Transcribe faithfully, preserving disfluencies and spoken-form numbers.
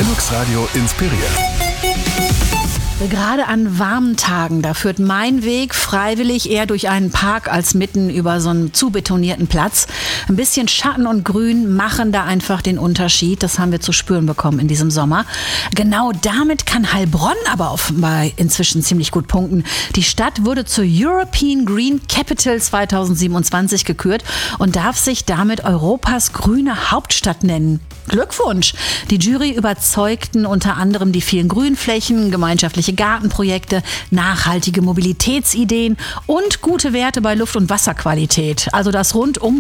Linux Radio inspiriert. Gerade an warmen Tagen, da führt mein Weg freiwillig eher durch einen Park als mitten über so einen zu betonierten Platz. Ein bisschen Schatten und Grün machen da einfach den Unterschied. Das haben wir zu spüren bekommen in diesem Sommer. Genau damit kann Heilbronn aber offenbar inzwischen ziemlich gut punkten. Die Stadt wurde zur European Green Capital zweitausendsiebenundzwanzig gekürt und darf sich damit Europas grüne Hauptstadt nennen. Glückwunsch! Die Jury überzeugten unter anderem die vielen Grünflächen, gemeinschaftliche Gartenprojekte, nachhaltige Mobilitätsideen und gute Werte bei Luft- und Wasserqualität. Also das rundum